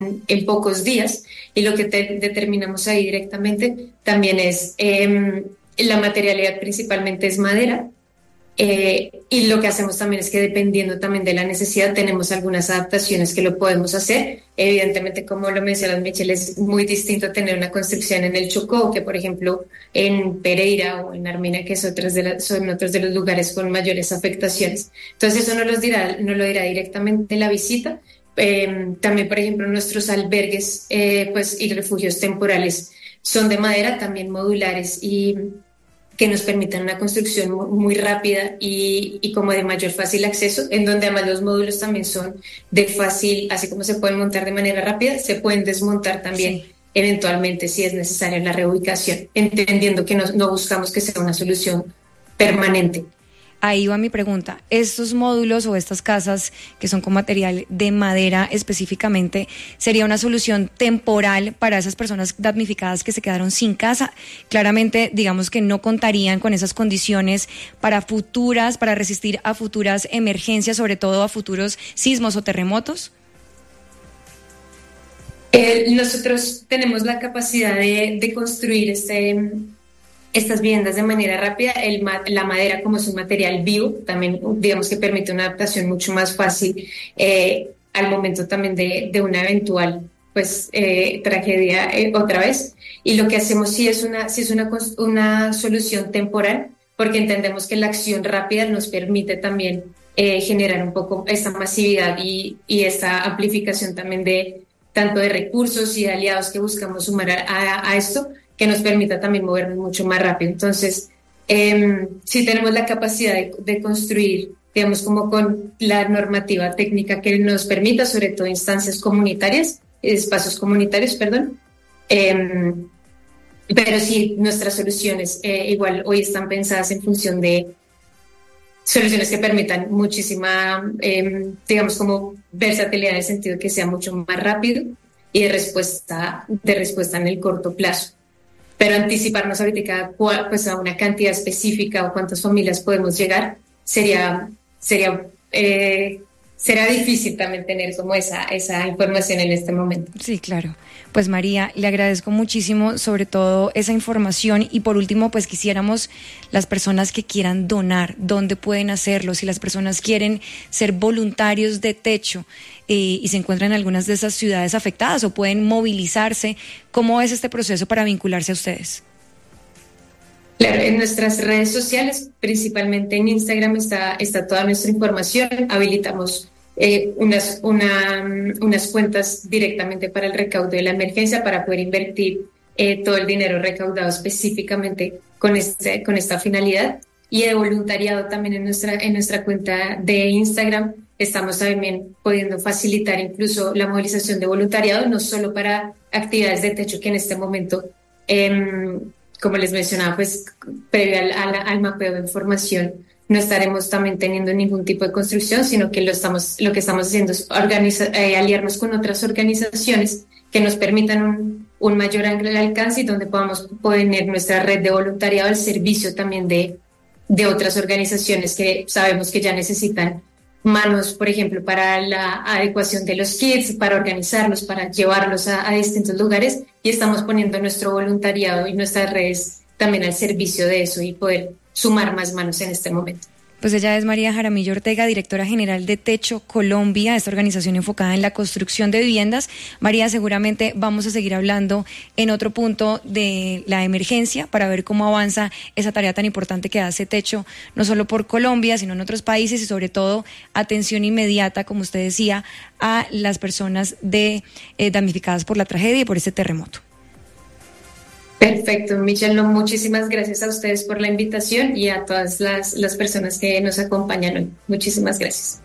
en pocos días, y lo que determinamos ahí directamente también es la materialidad, principalmente es madera. Y lo que hacemos también es que dependiendo también de la necesidad tenemos algunas adaptaciones que lo podemos hacer. Evidentemente, como lo mencionas, Michelle, es muy distinto tener una construcción en el Chocó que, por ejemplo, en Pereira o en Armenia, que son otros de los lugares con mayores afectaciones. Entonces, eso no lo dirá directamente la visita. También, por ejemplo, nuestros albergues pues, y refugios temporales son de madera, también modulares y que nos permitan una construcción muy rápida y como de mayor fácil acceso, en donde además los módulos también son de fácil, así como se pueden montar de manera rápida, se pueden desmontar también sí, eventualmente si es necesaria la reubicación, entendiendo que no buscamos que sea una solución permanente. Ahí va mi pregunta. ¿Estos módulos o estas casas que son con material de madera específicamente, sería una solución temporal para esas personas damnificadas que se quedaron sin casa? Claramente, digamos que no contarían con esas condiciones para resistir a futuras emergencias, sobre todo a futuros sismos o terremotos. Nosotros tenemos la capacidad de construir estas viviendas de manera rápida. La madera, como es un material vivo, también digamos que permite una adaptación mucho más fácil al momento también de una eventual pues tragedia otra vez. Y lo que hacemos sí es una solución temporal, porque entendemos que la acción rápida nos permite también generar un poco esta masividad y esta amplificación también tanto de recursos y de aliados que buscamos sumar a esto, que nos permita también movernos mucho más rápido. Entonces, sí tenemos la capacidad de construir, digamos, como con la normativa técnica que nos permita, sobre todo espacios comunitarios, perdón. Pero sí, nuestras soluciones igual hoy están pensadas en función de soluciones que permitan muchísima, digamos, como versatilidad en el sentido que sea mucho más rápido y de respuesta en el corto plazo. Pero anticiparnos ahorita pues a una cantidad específica o cuántas familias podemos llegar será difícil también tener como esa información en este momento. Sí, claro. Pues María, le agradezco muchísimo sobre todo esa información y por último pues quisiéramos las personas que quieran donar, ¿dónde pueden hacerlo? Si las personas quieren ser voluntarios de techo y se encuentran en algunas de esas ciudades afectadas o pueden movilizarse, ¿cómo es este proceso para vincularse a ustedes? Claro, en nuestras redes sociales, principalmente en Instagram, está toda nuestra información. Habilitamos unas cuentas directamente para el recaudo de la emergencia para poder invertir todo el dinero recaudado específicamente con esta finalidad. Y de voluntariado también en nuestra cuenta de Instagram estamos también pudiendo facilitar incluso la movilización de voluntariado, no solo para actividades de techo que en este momento, como les mencionaba, pues previo al mapeo de información, no estaremos también teniendo ningún tipo de construcción, sino que lo que estamos haciendo es aliarnos con otras organizaciones que nos permitan un mayor alcance y donde podamos poner nuestra red de voluntariado al servicio también de otras organizaciones que sabemos que ya necesitan manos, por ejemplo, para la adecuación de los kits, para organizarlos, para llevarlos a distintos lugares, y estamos poniendo nuestro voluntariado y nuestras redes también al servicio de eso y poder sumar más manos en este momento. Pues ella es María Jaramillo Ortega, directora general de Techo Colombia, esta organización enfocada en la construcción de viviendas. María, seguramente vamos a seguir hablando en otro punto de la emergencia para ver cómo avanza esa tarea tan importante que hace Techo, no solo por Colombia, sino en otros países y sobre todo atención inmediata, como usted decía, a las personas damnificadas por la tragedia y por este terremoto. Perfecto, Michelle, muchísimas gracias a ustedes por la invitación y a todas las personas que nos acompañan hoy. Muchísimas gracias.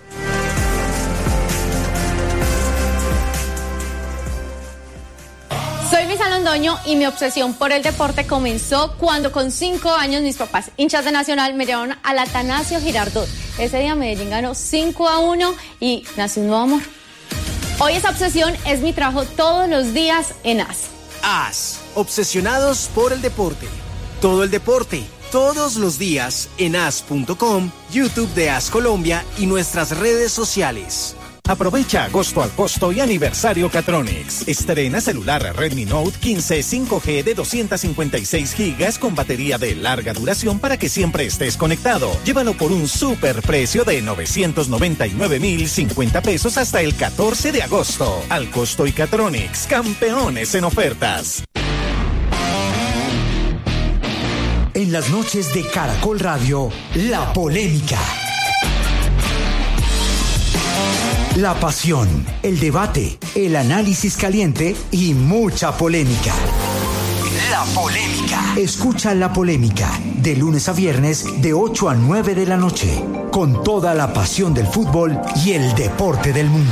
Soy Luisa Londoño y mi obsesión por el deporte comenzó cuando con 5 años mis papás, hinchas de Nacional, me llevaron al Atanasio Girardot. Ese día Medellín ganó 5-1 y nació un nuevo amor. Hoy esa obsesión es mi trabajo todos los días en AS. AS, obsesionados por el deporte. Todo el deporte, todos los días en as.com, YouTube de AS Colombia y nuestras redes sociales. Aprovecha agosto al costo y aniversario Catronics. Estrena celular Redmi Note 15 5G de 256 GB con batería de larga duración para que siempre estés conectado. Llévalo por un super precio de 999,050 pesos hasta el 14 de agosto. Al costo y Catronics, campeones en ofertas. En las noches de Caracol Radio, la polémica. La pasión, el debate, el análisis caliente y mucha polémica. La polémica. Escucha La Polémica de lunes a viernes de 8 a 9 de la noche con toda la pasión del fútbol y el deporte del mundo.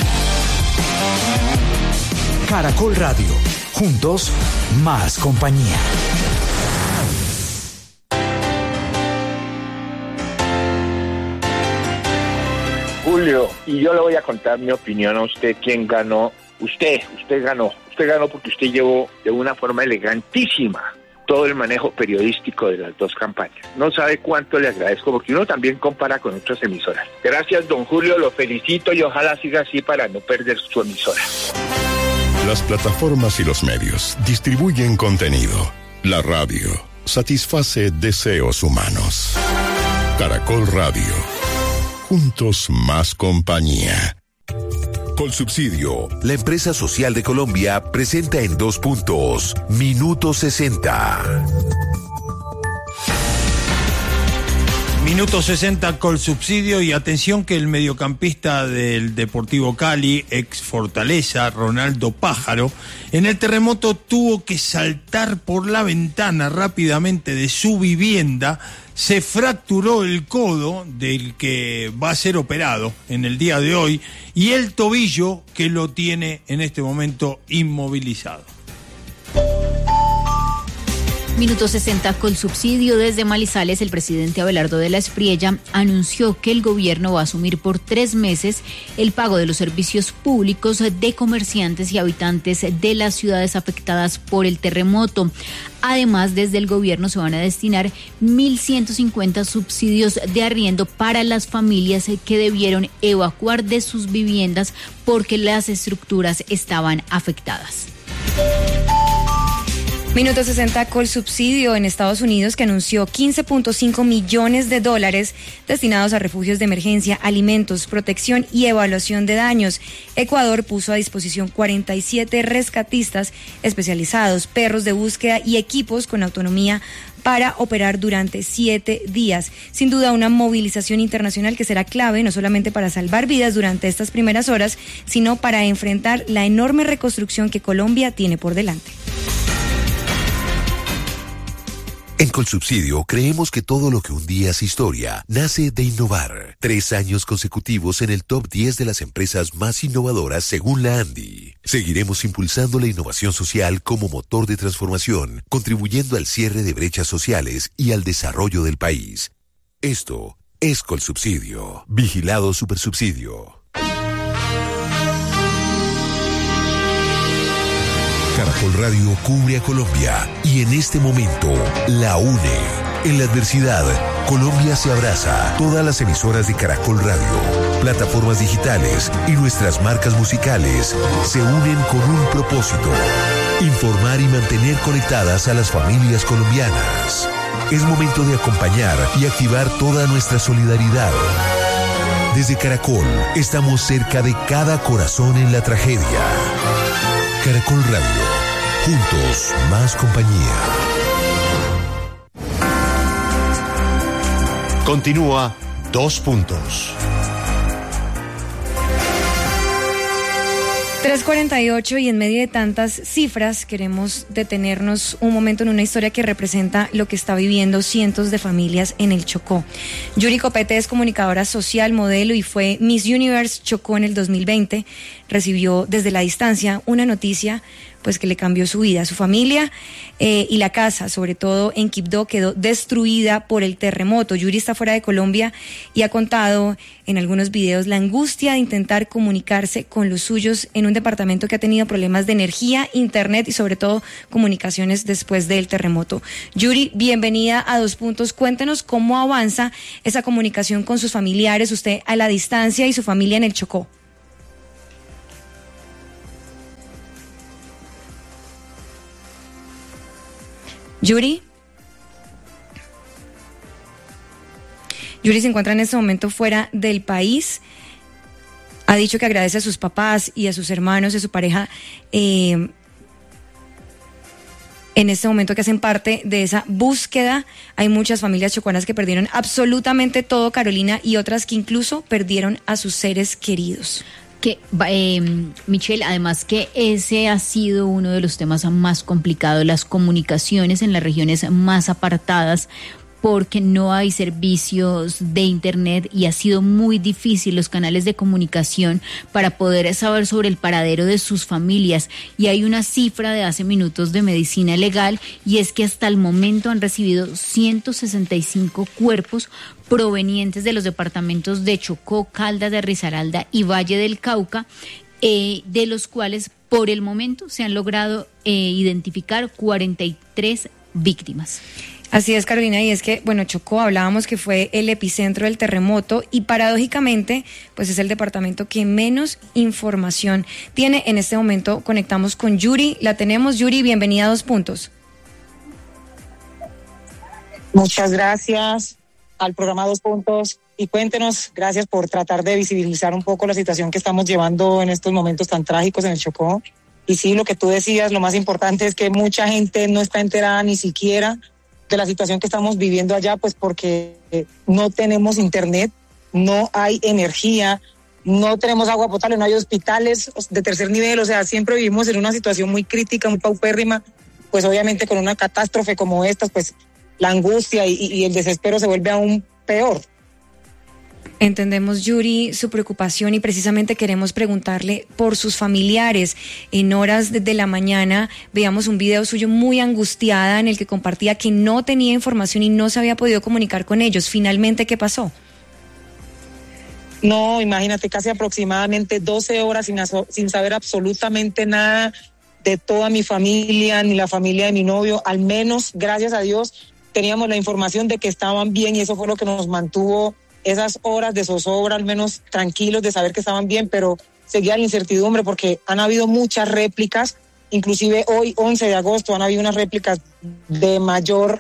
Caracol Radio. Juntos, más compañía. Julio, y yo le voy a contar mi opinión a usted, quién ganó. Usted ganó porque usted llevó de una forma elegantísima todo el manejo periodístico de las dos campañas. No sabe cuánto le agradezco, porque uno también compara con otras emisoras. Gracias, don Julio, lo felicito y ojalá siga así para no perder su emisora. Las plataformas y los medios distribuyen contenido. La radio satisface deseos humanos. Caracol Radio. Juntos más compañía. Colsubsidio, la empresa social de Colombia, presenta en 2 puntos, Minuto 60. Minuto 60 Colsubsidio, y atención que el mediocampista del Deportivo Cali, ex Fortaleza, Ronaldo Pájaro, en el terremoto tuvo que saltar por la ventana rápidamente de su vivienda. Se fracturó el codo del que va a ser operado en el día de hoy y el tobillo que lo tiene en este momento inmovilizado. Minuto 60 Colsubsidio. Desde Manizales, el presidente Abelardo de la Espriella anunció que el gobierno va a asumir por 3 meses el pago de los servicios públicos de comerciantes y habitantes de las ciudades afectadas por el terremoto. Además, desde el gobierno se van a destinar 1.150 subsidios de arriendo para las familias que debieron evacuar de sus viviendas porque las estructuras estaban afectadas. Minuto 60 Colsubsidio en Estados Unidos, que anunció $15.5 millones destinados a refugios de emergencia, alimentos, protección y evaluación de daños. Ecuador puso a disposición 47 rescatistas especializados, perros de búsqueda y equipos con autonomía para operar durante 7 días. Sin duda, una movilización internacional que será clave no solamente para salvar vidas durante estas primeras horas, sino para enfrentar la enorme reconstrucción que Colombia tiene por delante. En Colsubsidio creemos que todo lo que un día es historia nace de innovar. 3 años consecutivos en el top 10 de las empresas más innovadoras según la ANDI. Seguiremos impulsando la innovación social como motor de transformación, contribuyendo al cierre de brechas sociales y al desarrollo del país. Esto es Colsubsidio. Vigilado Supersubsidio. Caracol Radio cubre a Colombia y en este momento la une. En la adversidad, Colombia se abraza. Todas las emisoras de Caracol Radio, plataformas digitales y nuestras marcas musicales se unen con un propósito: informar y mantener conectadas a las familias colombianas. Es momento de acompañar y activar toda nuestra solidaridad. Desde Caracol, estamos cerca de cada corazón en la tragedia. Caracol Radio. Juntos, más compañía. Continúa 2 puntos. 3:48, y en medio de tantas cifras queremos detenernos un momento en una historia que representa lo que está viviendo cientos de familias en el Chocó. Yuri Copete es comunicadora social, modelo y fue Miss Universe Chocó en el 2020. Recibió desde la distancia una noticia pues que le cambió su vida. Su familia y la casa, sobre todo en Quibdó, quedó destruida por el terremoto. Yuri está fuera de Colombia y ha contado en algunos videos la angustia de intentar comunicarse con los suyos en un departamento que ha tenido problemas de energía, internet y sobre todo comunicaciones después del terremoto. Yuri, bienvenida a 2 puntos. Cuéntenos cómo avanza esa comunicación con sus familiares, usted a la distancia y su familia en el Chocó. Yuri se encuentra en este momento fuera del país. Ha dicho que agradece a sus papás y a sus hermanos y a su pareja en este momento que hacen parte de esa búsqueda. Hay muchas familias chocuanas que perdieron absolutamente todo, Carolina, y otras que incluso perdieron a sus seres queridos. Michelle, además que ese ha sido uno de los temas más complicados, las comunicaciones en las regiones más apartadas, porque no hay servicios de internet y ha sido muy difícil los canales de comunicación para poder saber sobre el paradero de sus familias. Y hay una cifra de hace minutos de Medicina Legal, y es que hasta el momento han recibido 165 cuerpos provenientes de los departamentos de Chocó, Caldas de Risaralda y Valle del Cauca, de los cuales por el momento se han logrado identificar 43 víctimas. Así es, Carolina, y es que, Chocó, hablábamos que fue el epicentro del terremoto y paradójicamente, pues es el departamento que menos información tiene. En este momento conectamos con Yuri, la tenemos. Yuri, bienvenida a 2 Puntos. Muchas gracias al programa 2 Puntos y cuéntenos, gracias por tratar de visibilizar un poco la situación que estamos llevando en estos momentos tan trágicos en el Chocó. Y sí, lo que tú decías, lo más importante es que mucha gente no está enterada ni siquiera de la situación que estamos viviendo allá, pues porque no tenemos internet, no hay energía, no tenemos agua potable, no hay hospitales de tercer nivel, o sea, siempre vivimos en una situación muy crítica, muy paupérrima, pues obviamente con una catástrofe como esta, pues la angustia y el desespero se vuelve aún peor. Entendemos, Yuri, su preocupación y precisamente queremos preguntarle por sus familiares. En horas de la mañana veíamos un video suyo muy angustiada en el que compartía que no tenía información y no se había podido comunicar con ellos. Finalmente, ¿qué pasó? No, imagínate, casi aproximadamente 12 horas sin saber absolutamente nada de toda mi familia, ni la familia de mi novio. Al menos, gracias a Dios, teníamos la información de que estaban bien y eso fue lo que nos mantuvo esas horas de zozobra, al menos tranquilos de saber que estaban bien, pero seguía la incertidumbre porque han habido muchas réplicas, inclusive hoy, 11 de agosto, han habido unas réplicas de mayor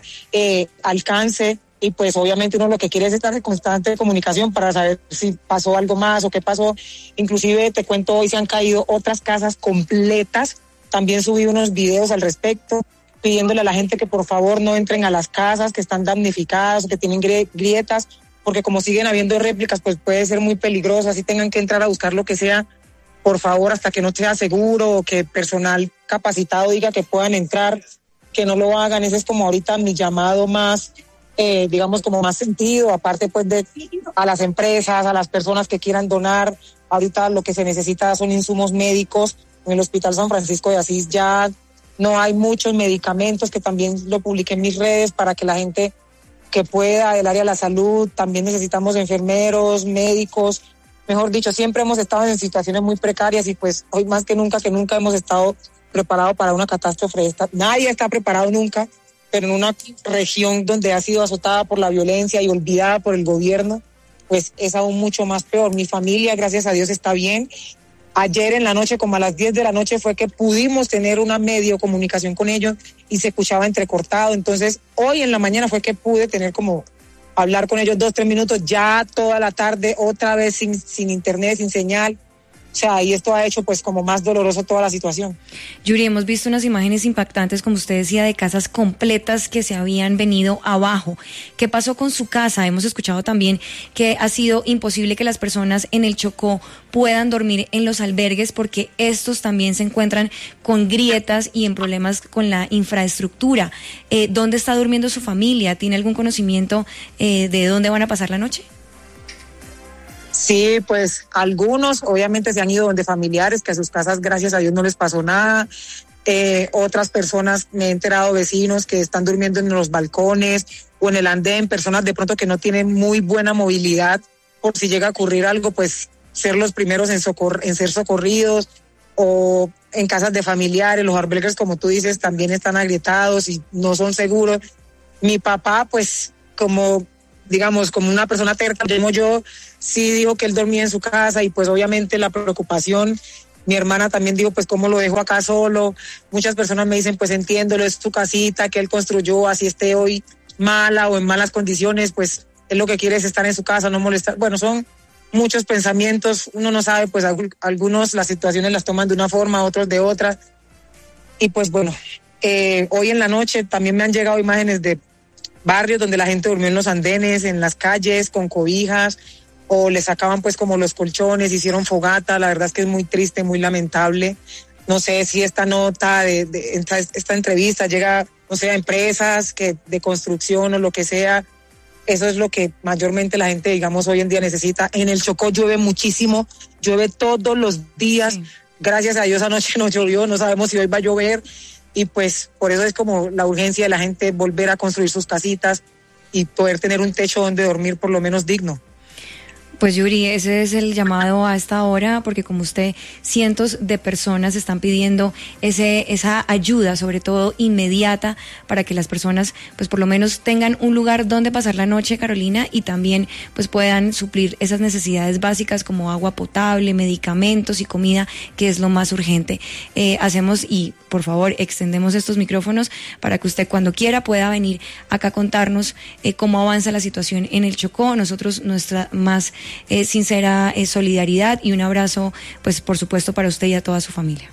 alcance y pues obviamente uno lo que quiere es estar en constante comunicación para saber si pasó algo más o qué pasó. Inclusive, te cuento, hoy se han caído otras casas completas, también subí unos videos al respecto, pidiéndole a la gente que por favor no entren a las casas que están damnificadas o que tienen grietas, porque como siguen habiendo réplicas, pues puede ser muy peligroso, así tengan que entrar a buscar lo que sea, por favor, hasta que no sea seguro o que personal capacitado diga que puedan entrar, que no lo hagan. Ese es como ahorita mi llamado más, digamos, como más sentido, aparte pues de a las empresas, a las personas que quieran donar. Ahorita lo que se necesita son insumos médicos. En el Hospital San Francisco de Asís ya no hay muchos medicamentos, que también lo publiqué en mis redes para que la gente que pueda, del área de la salud, también necesitamos enfermeros, médicos, mejor dicho, siempre hemos estado en situaciones muy precarias y pues hoy más que nunca hemos estado preparados para una catástrofe esta. Nadie está preparado nunca, pero en una región donde ha sido azotada por la violencia y olvidada por el gobierno, pues es aún mucho más peor. Mi familia, gracias a Dios, está bien. Ayer en la noche, como a las 10 de la noche, fue que pudimos tener una medio comunicación con ellos y se escuchaba entrecortado. Entonces, hoy en la mañana fue que pude tener como hablar con ellos 2-3 minutos, ya toda la tarde otra vez sin internet, sin señal. O sea, y esto ha hecho pues como más doloroso toda la situación. Yuri, hemos visto unas imágenes impactantes, como usted decía, de casas completas que se habían venido abajo. ¿Qué pasó con su casa? Hemos escuchado también que ha sido imposible que las personas en el Chocó puedan dormir en los albergues porque estos también se encuentran con grietas y en problemas con la infraestructura. ¿Dónde está durmiendo su familia? ¿Tiene algún conocimiento de dónde van a pasar la noche? Sí, pues algunos obviamente se han ido donde familiares, que a sus casas gracias a Dios no les pasó nada. Otras personas, me he enterado, vecinos que están durmiendo en los balcones o en el andén, personas de pronto que no tienen muy buena movilidad, por si llega a ocurrir algo, pues ser los primeros en ser socorridos, o en casas de familiares. Los albergues, como tú dices, también están agrietados y no son seguros. Mi papá, pues como una persona terca, yo sí dijo que él dormía en su casa y pues obviamente la preocupación Mi hermana también dijo, pues, ¿cómo lo dejo acá solo? Muchas personas me dicen, pues, entiéndolo, es su casita que él construyó, así esté hoy mala o en malas condiciones, pues, él lo que quiere es estar en su casa, no molestar. Bueno, son muchos pensamientos, uno no sabe, pues, algunos las situaciones las toman de una forma, otros de otra. Y, pues, bueno, hoy en la noche también me han llegado imágenes de barrios donde la gente durmió en los andenes, en las calles, con cobijas, o les sacaban pues como los colchones, hicieron fogata. La verdad es que es muy triste, muy lamentable. No sé si esta nota, esta entrevista llega, no sé, a empresas de construcción o lo que sea. Eso es lo que mayormente la gente, digamos, hoy en día necesita. En el Chocó llueve muchísimo, llueve todos los días. Sí. Gracias a Dios anoche no llovió, no sabemos si hoy va a llover. Y pues por eso es como la urgencia de la gente volver a construir sus casitas y poder tener un techo donde dormir por lo menos digno. Pues Yuri, ese es el llamado a esta hora, porque como usted, cientos de personas están pidiendo esa ayuda, sobre todo inmediata, para que las personas pues por lo menos tengan un lugar donde pasar la noche, Carolina, y también pues puedan suplir esas necesidades básicas como agua potable, medicamentos y comida, que es lo más urgente. Hacemos y por favor extendemos estos micrófonos para que usted cuando quiera pueda venir acá a contarnos cómo avanza la situación en el Chocó. Nosotros nuestra más sincera solidaridad y un abrazo, pues por supuesto para usted y a toda su familia.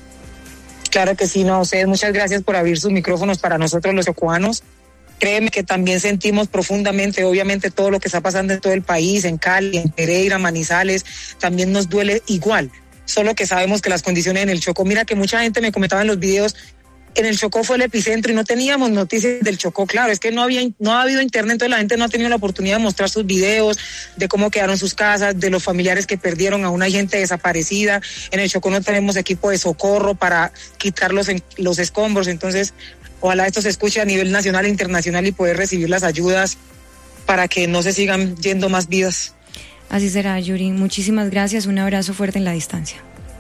Claro que sí, no, a ustedes muchas gracias por abrir sus micrófonos para nosotros los chocoanos. Créeme que también sentimos profundamente, obviamente, todo lo que está pasando en todo el país, en Cali, en Pereira, Manizales, también nos duele igual, solo que sabemos que las condiciones en el Chocó, mira que mucha gente me comentaba en los videos, en el Chocó fue el epicentro y no teníamos noticias del Chocó. Claro, es que no ha habido internet, entonces la gente no ha tenido la oportunidad de mostrar sus videos, de cómo quedaron sus casas, de los familiares que perdieron a una gente desaparecida. En el Chocó no tenemos equipo de socorro para quitar los escombros, entonces ojalá esto se escuche a nivel nacional e internacional y poder recibir las ayudas para que no se sigan yendo más vidas. Así será, Yuri. Muchísimas gracias, un abrazo fuerte en la distancia.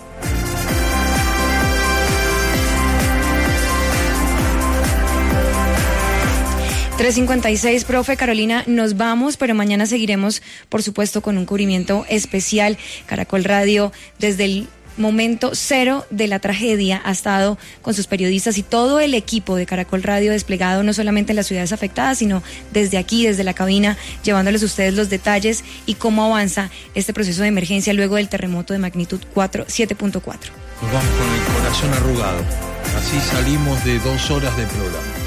3:56, profe Carolina, nos vamos, pero mañana seguiremos, por supuesto, con un cubrimiento especial. Caracol Radio, desde el momento cero de la tragedia, ha estado con sus periodistas y todo el equipo de Caracol Radio desplegado no solamente en las ciudades afectadas, sino desde aquí, desde la cabina, llevándoles a ustedes los detalles y cómo avanza este proceso de emergencia luego del terremoto de magnitud 7.4. Nos vamos con el corazón arrugado. Así salimos de 2 horas de programa.